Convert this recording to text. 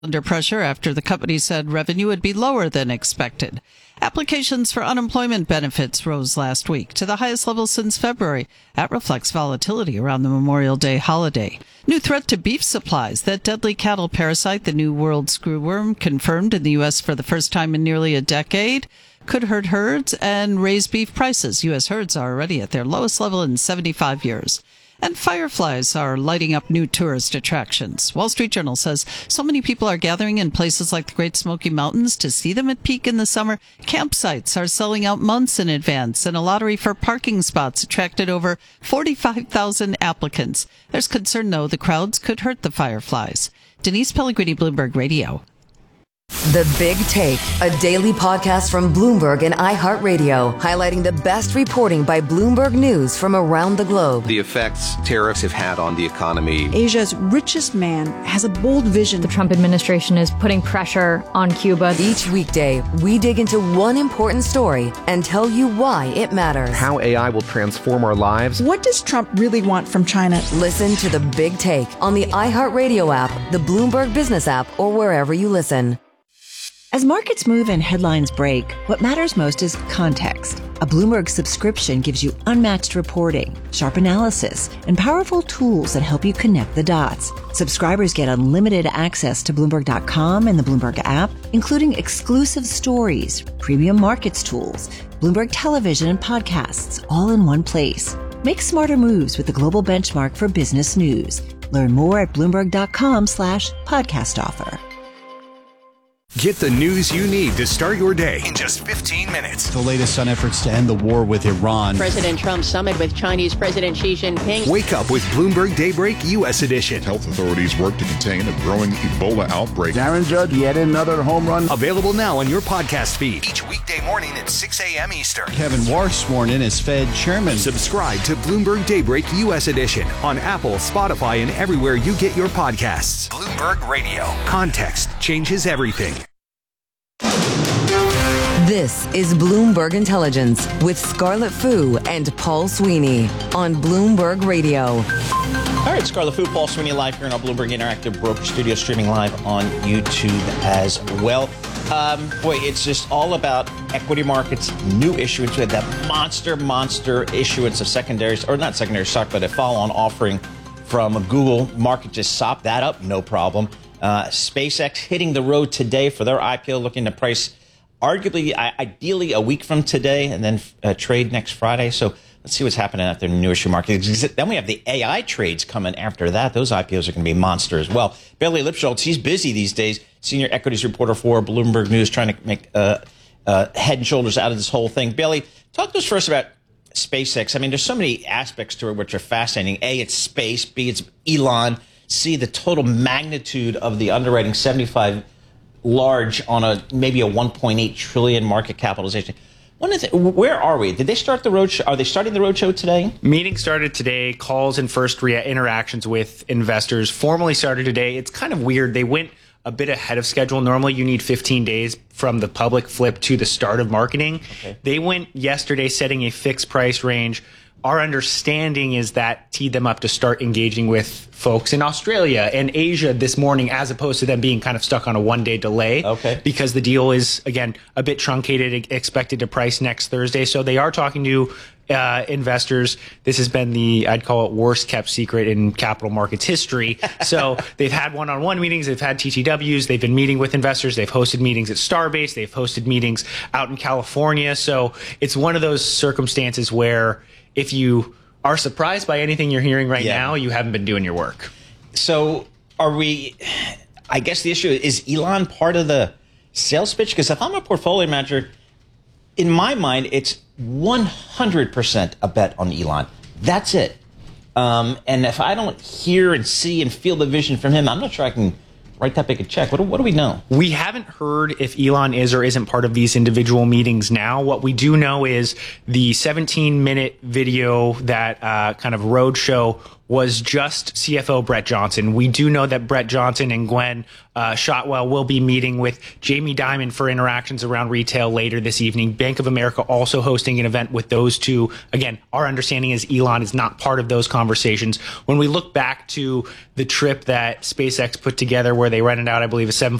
Under pressure after the company said revenue would be lower than expected. Applications for unemployment benefits rose last week to the highest level since February. That reflects volatility around the Memorial Day holiday. New threat to beef supplies. That deadly cattle parasite, the New World screwworm, confirmed in the U.S. for the first time in nearly a decade, could hurt herds and raise beef prices. U.S. herds are already at their lowest level in 75 years. And fireflies are lighting up new tourist attractions. Wall Street Journal says so many people are gathering in places like the Great Smoky Mountains to see them at peak in the summer. Campsites are selling out months in advance, and a lottery for parking spots attracted over 45,000 applicants. There's concern, though, the crowds could hurt the fireflies. Denise Pellegrini, Bloomberg Radio. The Big Take, a daily podcast from Bloomberg and iHeartRadio, highlighting the best reporting by Bloomberg News from around the globe. The effects tariffs have had on the economy. Asia's richest man has a bold vision. The Trump administration is putting pressure on Cuba. Each weekday, we dig into one important story and tell you why it matters. How AI will transform our lives. What does Trump really want from China? Listen to The Big Take on the iHeartRadio app, the Bloomberg Business app, or wherever you listen. As markets move and headlines break, what matters most is context. A Bloomberg subscription gives you unmatched reporting, sharp analysis, and powerful tools that help you connect the dots. Subscribers get unlimited access to Bloomberg.com and the Bloomberg app, including exclusive stories, premium markets tools, Bloomberg television and podcasts, all in one place. Make smarter moves with the global benchmark for business news. Learn more at Bloomberg.com/podcast offer. Get the news you need to start your day in just 15 minutes. The latest on efforts to end the war with Iran. President Trump's summit with Chinese President Xi Jinping. Wake up with Bloomberg Daybreak U.S. edition. Health authorities work to contain a growing Ebola outbreak. Aaron Judge, yet another home run. Available now on your podcast feed. Each weekday morning at 6 a.m. Eastern. Kevin Warsh sworn in as Fed chairman. Subscribe to Bloomberg Daybreak U.S. edition on Apple, Spotify, and everywhere you get your podcasts. Bloomberg Radio. Context changes everything. This is Bloomberg Intelligence with Scarlett Fu and Paul Sweeney on Bloomberg Radio. All right, Scarlett Fu, Paul Sweeney live here in our Bloomberg Interactive Broker Studio, streaming live on YouTube as well. Boy, it's just all about equity markets, new issuance. We had that monster issuance of secondaries, or not secondary stock, but a follow-on offering from Google. Market just sopped that up, no problem. SpaceX hitting the road today for their IPO, looking to price arguably, ideally, a week from today, and then trade next Friday. So let's see what's happening at the new issue market. Then we have the AI trades coming after that. Those IPOs are going to be monster as well. Bailey Lipschultz, he's busy these days, senior equities reporter for Bloomberg News, trying to make head and shoulders out of this whole thing. Bailey, talk to us first about SpaceX. I mean, there's so many aspects to it which are fascinating. A, it's space. B, it's Elon. C, the total magnitude of the underwriting, 75 large on maybe a 1.8 trillion market capitalization. Where are we? Did they start the roadshow? Are they starting the roadshow today? Meeting started today. Calls and first interactions with investors formally started today. It's kind of weird. They went a bit ahead of schedule. Normally, you need 15 days from the public flip to the start of marketing. Okay. They went yesterday setting a fixed price range. Our understanding is that teed them up to start engaging with folks in Australia and Asia this morning, as opposed to them being kind of stuck on a one-day delay. Okay. Because the deal is, again, a bit truncated, expected to price next Thursday. So they are talking to investors. This has been I'd call it worst kept secret in capital markets history. So they've had one-on-one meetings. They've had TTWs. They've been meeting with investors. They've hosted meetings at Starbase. They've hosted meetings out in California. So it's one of those circumstances where if you are surprised by anything you're hearing right now, you haven't been doing your work. So I guess the issue is Elon part of the sales pitch? Because if I'm a portfolio manager, in my mind, it's 100% a bet on Elon. That's it. And if I don't hear and see and feel the vision from him, I'm not sure I can write that big a check. What do we know? We haven't heard if Elon is or isn't part of these individual meetings now. What we do know is the 17-minute video, that kind of roadshow, was just CFO Brett Johnson. We do know that Brett Johnson and Gwen Shotwell will be meeting with Jamie Dimon for interactions around retail later this evening. Bank of America also hosting an event with those two. Again, our understanding is Elon is not part of those conversations. When we look back to the trip that SpaceX put together where they rented out, I believe, a